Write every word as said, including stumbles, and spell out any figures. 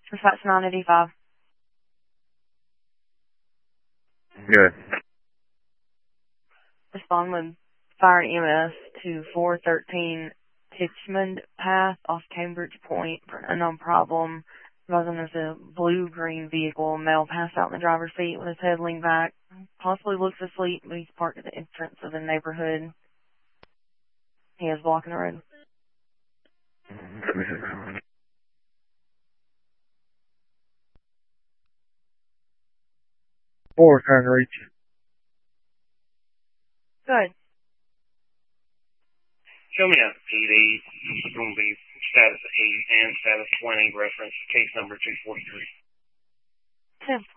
Dispatch nine eighty-five. Good. Respond with fire E M S to four thirteen Titchmond Path off Cambridge Point for an unknown problem. Advising there's a blue-green vehicle, male passed out in the driver's seat with his head leaned back. Possibly looks asleep, but he's parked at the entrance of the neighborhood. He is blocking the road. Four, trying to reach you. Good. Show me a P D. It's going to be status eight and status twenty, reference case number two forty-three. ten